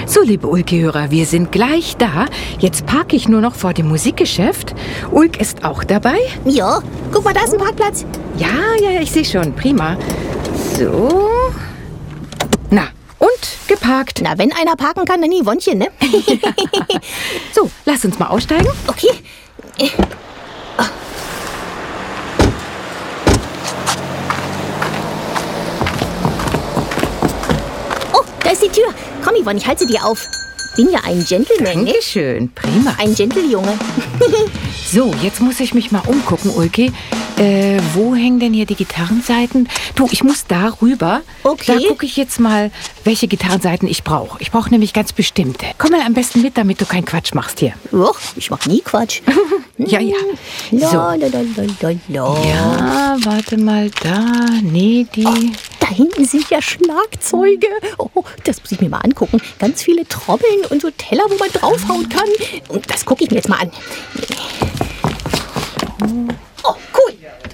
So, liebe Ulke-Hörer, wir sind gleich da. Jetzt parke ich nur noch vor dem Musikgeschäft. Ulk ist auch dabei. Ja, guck mal, da ist ein Parkplatz. Ja, ich sehe schon. Prima. So. Na, und geparkt. Na, wenn einer parken kann, dann Yvonnchen, ne? So, lass uns mal aussteigen. Okay. Oh, da ist die Tür. Komm, Yvonne, ich halte sie dir auf. Bin ja ein Gentleman, ne? Dankeschön. Prima. Ein Gentle-Junge. So, jetzt muss ich mich mal umgucken, Ulki. Wo hängen denn hier die Gitarrenseiten? Du, ich muss da rüber. Okay. Da gucke ich jetzt mal, welche Gitarrenseiten ich brauche. Ich brauche nämlich ganz bestimmte. Komm mal am besten mit, damit du keinen Quatsch machst hier. Och, ich mach nie Quatsch. Ja. So. Ja, warte mal, da. Nee, die... Da hinten sind ja Schlagzeuge. Oh, das muss ich mir mal angucken. Ganz viele Trommeln und so Teller, wo man draufhauen kann. Und das gucke ich mir jetzt mal an. Oh, cool.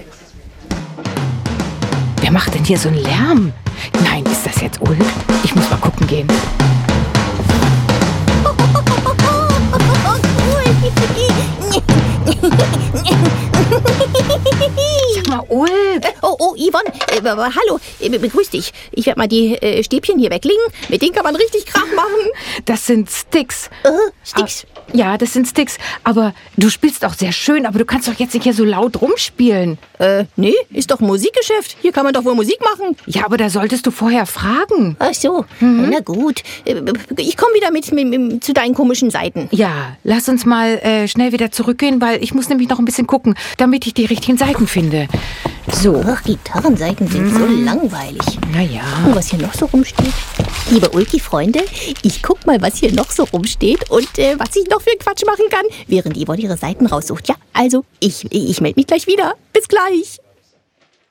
Wer macht denn hier so einen Lärm? Nein, ist das jetzt Ulk? Ich muss mal gucken gehen. Sag mal, Ulk. Oh, Yvonne, hallo, begrüß dich. Ich werde mal die Stäbchen hier weglegen. Mit denen kann man richtig Krach machen. Das sind Sticks. Sticks? Ja, das sind Sticks. Aber du spielst auch sehr schön, aber du kannst doch jetzt nicht hier so laut rumspielen. Nee, ist doch ein Musikgeschäft. Hier kann man doch wohl Musik machen. Ja, aber da solltest du vorher fragen. Ach so, na gut. Ich komme wieder mit zu deinen komischen Seiten. Ja, lass uns mal schnell wieder zurückgehen, weil ich muss nämlich noch ein bisschen gucken, damit ich die richtigen Seiten finde. So. Ach, Gitarrenseiten sind so langweilig. Naja. Und was hier noch so rumsteht? Liebe Ulki-Freunde, ich guck mal, was hier noch so rumsteht und was ich noch für Quatsch machen kann, während Yvonne ihre Seiten raussucht. Ja, also, ich melde mich gleich wieder. Bis gleich.